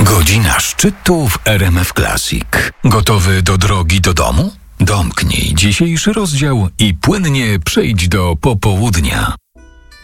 Godzina szczytu w RMF Classic. Gotowy do drogi do domu? Domknij dzisiejszy rozdział i płynnie przejdź do popołudnia.